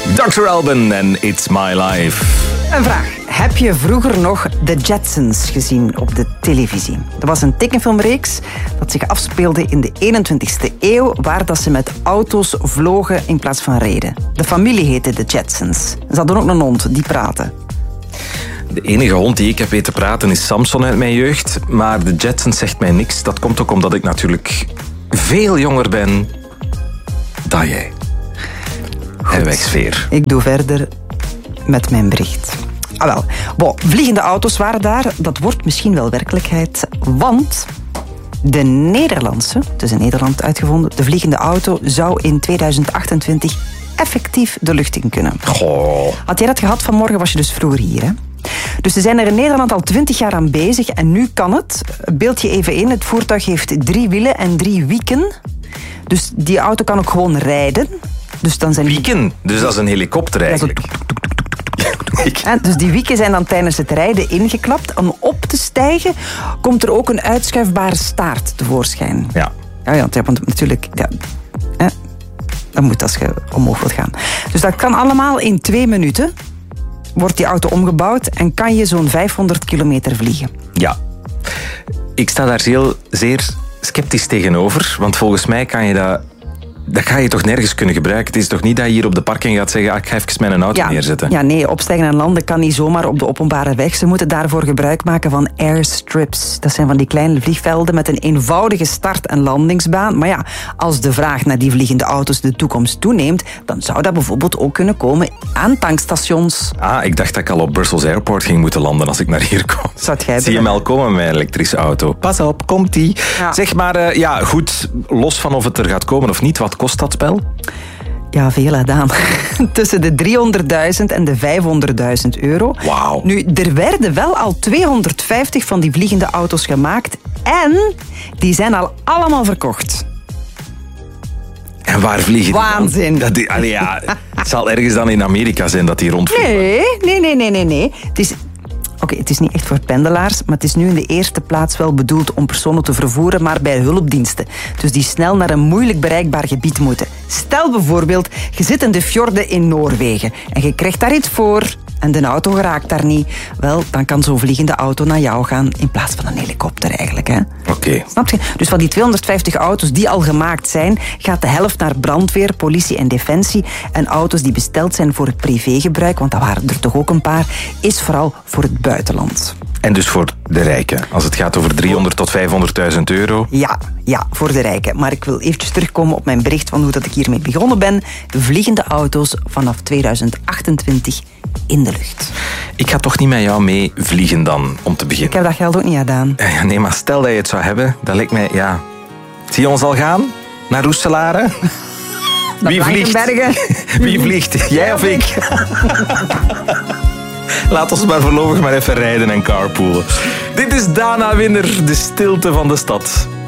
Dr. Alban en It's My Life. Een vraag. Heb je vroeger nog The Jetsons gezien op de televisie? Dat was een tekenfilmreeks dat zich afspeelde in de 21ste eeuw, waar dat ze met auto's vlogen in plaats van reden. De familie heette The Jetsons. Ze hadden ook een hond die praatte. De enige hond die ik heb weten praten is Samson uit mijn jeugd. Maar de Jetsons zegt mij niks. Dat komt ook omdat ik natuurlijk veel jonger ben dan jij. Herwijksfeer. Ik doe verder met mijn bericht. Vliegende auto's waren daar. Dat wordt misschien wel werkelijkheid. Want de Nederlandse, het is in Nederland uitgevonden, de vliegende auto zou in 2028 effectief de lucht in kunnen. Goh. Had jij dat gehad vanmorgen, was je dus vroeger hier, hè? Dus ze zijn er in Nederland al 20 jaar aan bezig en nu kan het. Beeld je even in, het voertuig heeft 3 wielen en 3 wieken. Dus die auto kan ook gewoon rijden. Dus dan zijn Wieken? Dus dat is een helikopter eigenlijk. Dus die wieken zijn dan tijdens het rijden ingeklapt. Om op te stijgen komt er ook een uitschuifbare staart tevoorschijn. Ja. Ja, want natuurlijk... Ja, dat moet als je omhoog wilt gaan. Dus dat kan allemaal in 2 minuten. Wordt die auto omgebouwd en kan je zo'n 500 kilometer vliegen. Ja. Ik sta daar zeer sceptisch tegenover. Want volgens mij kan je dat ga je toch nergens kunnen gebruiken. Het is toch niet dat je hier op de parking gaat zeggen, ik ga even mijn auto neerzetten. Ja, nee, opstijgen en landen kan niet zomaar op de openbare weg. Ze moeten daarvoor gebruik maken van airstrips. Dat zijn van die kleine vliegvelden met een eenvoudige start- en landingsbaan. Maar ja, als de vraag naar die vliegende auto's de toekomst toeneemt, dan zou dat bijvoorbeeld ook kunnen komen aan tankstations. Ik dacht dat ik al op Brussels Airport ging moeten landen als ik naar hier kom. Zie je me al komen met mijn elektrische auto? Pas op, komt-ie. Ja. Zeg maar, goed, los van of het er gaat komen of niet, wat kost dat spel? Ja, veel gedaan. Tussen de 300.000 en de 500.000 euro. Wauw. Nu, er werden wel al 250 van die vliegende auto's gemaakt en die zijn al allemaal verkocht. En waar vliegen die Waanzin. dan? Het zal ergens dan in Amerika zijn dat die rondvliegen. Nee. Het is niet echt voor pendelaars, maar het is nu in de eerste plaats wel bedoeld om personen te vervoeren, maar bij hulpdiensten. Dus die snel naar een moeilijk bereikbaar gebied moeten. Stel bijvoorbeeld, je zit in de fjorden in Noorwegen en je krijgt daar iets voor en de auto geraakt daar niet. Wel, dan kan zo'n vliegende auto naar jou gaan in plaats van een helikopter eigenlijk. Hè? Oké. Snap je? Dus van die 250 auto's die al gemaakt zijn, gaat de helft naar brandweer, politie en defensie. En auto's die besteld zijn voor het privégebruik, want dat waren er toch ook een paar, is vooral voor het buitenland. En dus voor de rijken. Als het gaat over 300.000 tot 500.000 euro. Ja, voor de rijken. Maar ik wil eventjes terugkomen op mijn bericht van hoe dat ik hiermee begonnen ben. Vliegende auto's vanaf 2028 in de lucht. Ik ga toch niet met jou mee vliegen dan, om te beginnen. Ik heb dat geld ook niet gedaan. Nee, maar stel dat je het zou hebben, dat lijkt mij, Zie je ons al gaan? Naar Roeselare? Wie vliegt? Wie vliegt? Jij of ik? Laat ons maar voorlopig maar even rijden en carpoolen. Dit is Dana Winner, de stilte van de stad.